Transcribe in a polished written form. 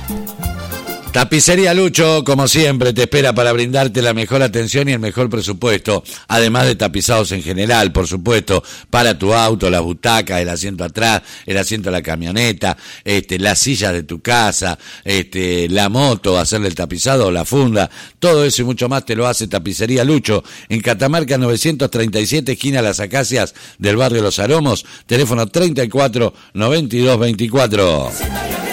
Tapicería Lucho, como siempre, te espera para brindarte la mejor atención y el mejor presupuesto, además de tapizados en general, por supuesto, para tu auto, las butacas, el asiento atrás, el asiento de la camioneta, las sillas de tu casa, la moto, hacerle el tapizado o la funda, todo eso y mucho más te lo hace Tapicería Lucho, en Catamarca 937, esquina Las Acacias del barrio Los Aromos, teléfono 34 92 24.